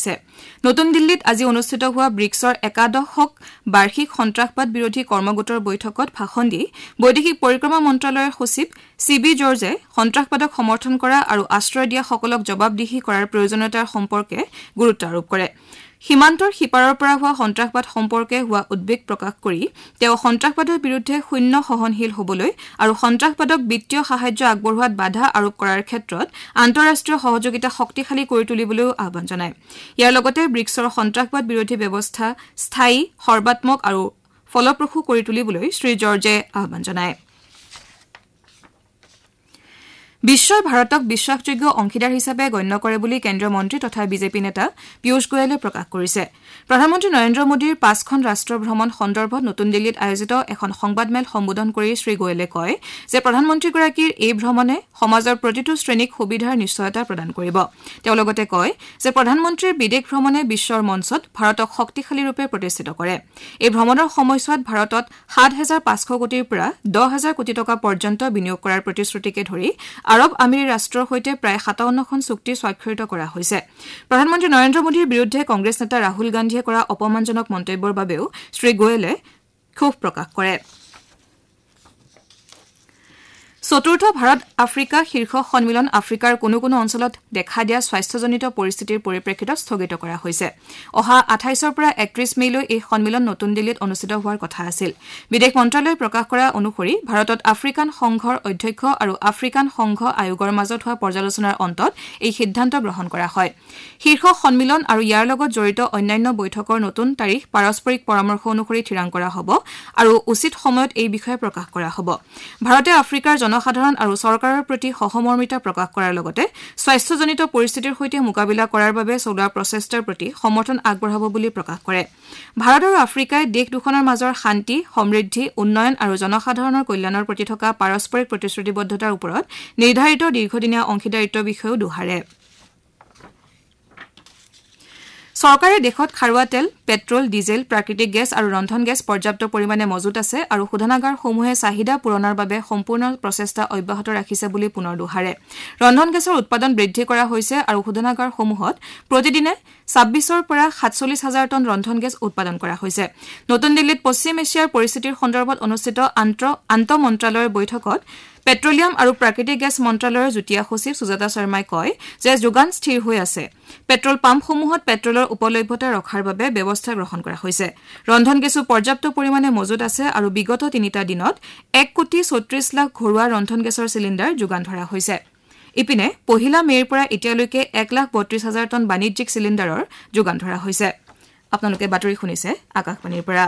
দিছে নতুন দিল্লীত আজি অনুষ্ঠিত হোৱা ব্ৰিক্সৰ একাদশক বাৰ্ষিক সন্ত্ৰাসবাদ বিৰোধী কৰ্মগোটৰ বৈঠকত ভাষণ দি বৈদেশিক পৰিক্ৰমা মন্ত্ৰালয়ৰ সচিব CB জৰ্জে সন্ত্ৰাসবাদক সমৰ্থন কৰা আৰু আশ্ৰয় দিয়া সকলক জবাবদিহি কৰাৰ প্ৰয়োজনীয়তাৰ সম্পৰ্কে গুৰুত্ব আৰোপ কৰে সীমান্তৰ সিপাৰৰ পৰা হোৱা সন্ত্ৰাসবাদ সম্পৰ্কে হোৱা উদ্বেগ প্ৰকাশ কৰি তেওঁ সন্ত্ৰাসবাদৰ বিৰুদ্ধে শূন্য সহনশীল হ'বলৈ আৰু সন্ত্ৰাসবাদক বিত্তীয় সাহায্য আগবঢ়োৱাত বাধা আৰোপ কৰাৰ ক্ষেত্ৰত আন্তঃৰাষ্ট্ৰীয় সহযোগিতা শক্তিশালী কৰি তুলিবলৈও আহ্বান জনায় ইয়াৰ লগতে ব্ৰিক্সৰ সন্ত্ৰাসবাদ বিৰোধী ব্যৱস্থা স্থায়ী সৰ্বাত্মক আৰু ফলপ্ৰসূ কৰি তুলিবলৈ শ্ৰী জৰ্জে আহ্বান জনায় বিশ্বই ভাৰতক বিশ্বাসযোগ্য অংশীদাৰ হিচাপে গণ্য কৰে বুলি কেন্দ্ৰীয় মন্ত্ৰী তথা বিজেপি নেতা পীয়ূষ গোয়েলে প্ৰকাশ কৰিছে প্ৰধানমন্ত্ৰী নৰেন্দ্ৰ মোদীৰ 5খন ৰাষ্ট্ৰ ভ্ৰমণ সন্দৰ্ভত নতুন দিল্লীত আয়োজিত এখন সংবাদমেল সম্বোধন কৰি শ্ৰী গোয়েলে কয় যে প্ৰধানমন্ত্ৰীগৰাকীৰ এই ভ্ৰমণে সমাজৰ প্ৰতিটো শ্ৰেণীক সুবিধাৰ নিশ্চয়তা প্ৰদান কৰিব তেওঁ লগতে কয় যে প্ৰধানমন্ত্ৰীৰ বিদেশ ভ্ৰমণে বিশ্বৰ মঞ্চত ভাৰতক শক্তিশালী ৰূপে প্ৰতিষ্ঠিত কৰে এই ভ্ৰমণৰ সময়ছোৱাত ভাৰতত ৭৫০০ কোটিৰ পৰা ১০,০০০ কোটি টকা পৰ্যন্ত বিনিয়োগ কৰাৰ প্ৰতিশ্ৰুতিকে ধৰি আৰব আমিৰি ৰাষ্ট্ৰৰ সৈতে প্ৰায় ৫৭খন চুক্তি স্বাক্ষৰিত কৰা হৈছে প্ৰধানমন্ত্ৰী নৰেন্দ্ৰ মোদীৰ বিৰুদ্ধে কংগ্ৰেছ নেতা ৰাহুল গান্ধীয়ে কৰা অপমানজনক মন্তব্যৰ বাবেও শ্ৰী গোয়েলে ক্ষোভ প্ৰকাশ কৰে চতুৰ্থ ভাৰত আফ্ৰিকা শীৰ্ষ সন্মিলন আফ্ৰিকাৰ কোনো কোনো অঞ্চলত দেখা দিয়া স্বাস্থ্যজনিত পৰিস্থিতিৰ পৰিপ্ৰেক্ষিতত স্থগিত কৰা হৈছে অহা ২৮ৰ পৰা ৩১ মেলৈ এই সন্মিলন নতুন দিল্লীত অনুষ্ঠিত হোৱাৰ কথা আছিল বিদেশ মন্ত্ৰালয়ে প্ৰকাশ কৰা অনুসৰি ভাৰতত আফ্ৰিকান সংঘৰ অধ্যক্ষ আৰু আফ্ৰিকান সংঘ আয়োগৰ মাজত হোৱা পৰ্যালোচনাৰ অন্তত এই সিদ্ধান্ত গ্ৰহণ কৰা হয় শীৰ্ষ সন্মিলন আৰু ইয়াৰ লগত জড়িত অন্যান্য বৈঠকৰ নতুন তাৰিখ পাৰস্পৰিক পৰামৰ্শ অনুসৰি থিৰাং কৰা হ'ব আৰু উচিত সময়ত এই বিষয়ে প্ৰকাশ কৰা হ'ব ভাৰতে আফ্ৰিকাৰ জনসাধাৰণ আৰু চৰকাৰৰ প্ৰতি সহমৰ্মিতা প্ৰকাশ কৰাৰ লগতে স্বাস্থ্যজনিত পৰিস্থিতিৰ সৈতে মোকাবিলা কৰাৰ বাবে চলোৱা প্ৰচেষ্টাৰ প্ৰতি সমৰ্থন আগবঢ়াব বুলি প্ৰকাশ কৰে ভাৰত আৰু আফ্ৰিকাই দেশ দুখনৰ মাজৰ শান্তি সমৃদ্ধি উন্নয়ন আৰু জনসাধাৰণৰ কল্যাণৰ প্ৰতি থকা পাৰস্পৰিক প্ৰতিশ্ৰুতিবদ্ধতাৰ ওপৰত নিৰ্ধাৰিত দীৰ্ঘদিনীয়া অংশীদাৰিত্বৰ বিষয়েও দোহাৰে চৰকাৰে দেশত খাৰুৱা তেল পেট্ৰল ডিজেল প্ৰাকৃতিক গেছ আৰু ৰন্ধন গেছ পৰ্যাপ্ত পৰিমাণে মজুত আছে আৰু শোধনাগাৰসমূহে চাহিদা পূৰণৰ বাবে সম্পূৰ্ণ প্ৰচেষ্টা অব্যাহত ৰাখিছে বুলি পুনৰ দোহাৰে ৰন্ধন গেছৰ উৎপাদন বৃদ্ধি কৰা হৈছে আৰু শোধনাগাৰসমূহত প্ৰতিদিনে ২৬ৰ পৰা ৪৭,০০০ টন ৰন্ধন গেছ উৎপাদন কৰা হৈছে নতুন দিল্লীত পশ্চিম এছিয়াৰ পৰিস্থিতিৰ সন্দৰ্ভত অনুষ্ঠিত আন্তঃ মন্ত্ৰালয়ৰ বৈঠকত পেট্ৰলিয়াম আৰু প্ৰাকৃতিক গেছ মন্ত্ৰালয়ৰ যুটীয়া সচিব সুজাতা শৰ্মাই কয় যে যোগান স্থিৰ হৈ আছে পেট্ৰল পাম্পসমূহত পেট্ৰলৰ উপলভ্যতা ৰখাৰ বাবে ব্যৱস্থা গ্ৰহণ কৰা হৈছে ৰন্ধন গেছো পৰ্যাপ্ত পৰিমাণে মজুত আছে আৰু বিগত ৩টা দিনত ১,৩৬,০০,০০০ ঘৰুৱা ৰন্ধন গেছৰ চিলিণ্ডাৰ যোগান ধৰা হৈছে ইপিনে পহিলা মেৰ পৰা এতিয়ালৈকে ১,৩২,০০০ টন বাণিজ্যিক চিলিণ্ডাৰৰ যোগান ধৰা হৈছে আপোনালোকে বাতৰি শুনিছে আকাশবাণীৰ পৰা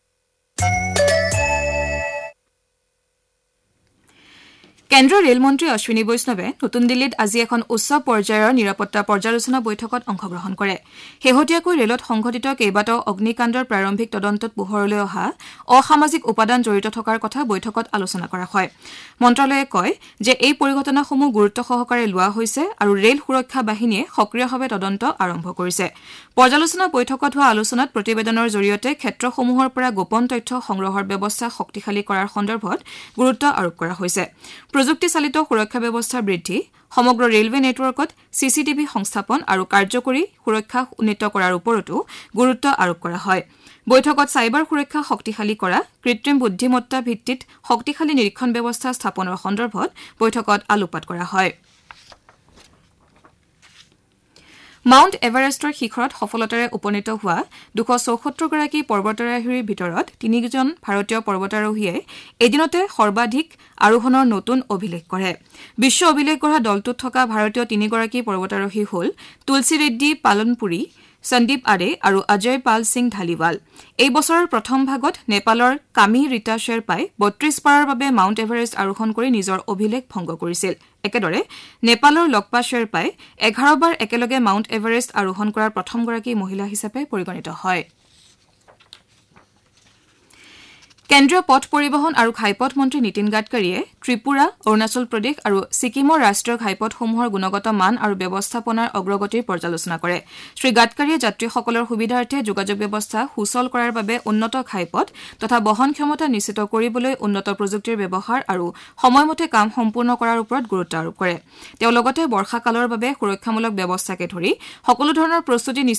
কেন্দ্ৰীয় ৰেলমন্ত্ৰী অশ্বিনী বৈষ্ণৱে নতুন দিল্লীত আজি এখন উচ্চ পৰ্যায়ৰ নিৰাপত্তা পৰ্যালোচনা বৈঠকত অংশগ্ৰহণ কৰে শেহতীয়াকৈ ৰেলত সংঘটিত কেইবাটাও অগ্নিকাণ্ডৰ প্ৰাৰম্ভিক তদন্তত পোহৰলৈ অহা অসামাজিক উপাদান জড়িত থকাৰ কথা বৈঠকত আলোচনা কৰা হয় মন্ত্ৰালয়ে কয় যে এই পৰিঘটনাসমূহ গুৰুত্ব সহকাৰে লোৱা হৈছে আৰু ৰেল সুৰক্ষা বাহিনীয়ে সক্ৰিয়ভাৱে তদন্ত আৰম্ভ কৰিছে পৰ্যালোচনা বৈঠকত হোৱা আলোচনাত প্ৰতিবেদনৰ জৰিয়তে ক্ষেত্ৰসমূহৰ পৰা গোপন তথ্য সংগ্ৰহৰ ব্যৱস্থা শক্তিশালী কৰাৰ সন্দৰ্ভত গুৰুত্ব আৰোপ কৰা হৈছে প্ৰযুক্তিচালিত সুৰক্ষা ব্যৱস্থা বৃদ্ধি সমগ্ৰ ৰেলৱে নেটৱৰ্কত চিচিটিভি সংস্থাপন আৰু কাৰ্যকৰী সুৰক্ষা উন্নীত কৰাৰ ওপৰতো গুৰুত্ব আৰোপ কৰা হয় বৈঠকত সাইবাৰ সুৰক্ষা শক্তিশালী কৰা কৃত্ৰিম বুদ্ধিমত্তা ভিত্তিত শক্তিশালী নিৰীক্ষণ ব্যৱস্থা স্থাপনৰ সন্দৰ্ভত বৈঠকত আলোকপাত কৰা হয় মাউণ্ট এভাৰেষ্টৰ শিখৰত সফলতাৰে উপনীত হোৱা ২৭৪ গৰাকী পৰ্বতাৰোহীৰ ভিতৰত ৩জন ভাৰতীয় পৰ্বতাৰোহীয়ে এদিনতে সৰ্বাধিক আৰোহণৰ নতুন অভিলেখ কৰে বিশ্ব অভিলেখ গঢ়া দলটোত থকা ভাৰতীয় ৩গৰাকী পৰ্বতাৰোহী হ'ল তুলসী ৰেড্ডী পালনপুৰী সন্দীপ আৰে আৰু অজয় পাল সিং ধালিৱাল এই বছৰৰ প্ৰথম ভাগত নেপালৰ কামি ৰীতা শ্বেৰপাই ৩২ বাৰৰ বাবে মাউণ্ট এভাৰেষ্ট আৰোহণ কৰি নিজৰ অভিলেখ ভংগ কৰিছিল একেদৰে নেপালৰ লকপা শ্বেৰপাই ১১ বাৰ একেলগে মাউণ্ট এভাৰেষ্ট আৰোহণ কৰাৰ প্ৰথমগৰাকী মহিলা হিচাপে পৰিগণিত হয় কেন্দ্ৰীয় পথ পৰিবহণ আৰু ঘাইপথ মন্ত্ৰী নীতিন গাডকাৰীয়ে ত্ৰিপুৰা অৰুণাচল প্ৰদেশ আৰু ছিকিমৰ ৰাষ্ট্ৰীয় ঘাইপথসমূহৰ গুণগত মান আৰু ব্যৱস্থাপনাৰ অগ্ৰগতিৰ পৰ্যালোচনা কৰে শ্ৰী গাডকাৰীয়ে যাত্ৰীসকলৰ সুবিধাৰ্থে যোগাযোগ ব্যৱস্থা সুচল কৰাৰ বাবে উন্নত ঘাইপথ তথা বহন ক্ষমতা নিশ্চিত কৰিবলৈ উন্নত প্ৰযুক্তিৰ ব্যৱহাৰ আৰু সময়মতে কাম সম্পূৰ্ণ কৰাৰ ওপৰত গুৰুত্ব আৰোপ কৰে তেওঁ লগতে বৰ্ষাকালৰ বাবে সুৰক্ষামূলক ব্যৱস্থাকে ধৰি সকলো ধৰণৰ প্ৰস্তুতি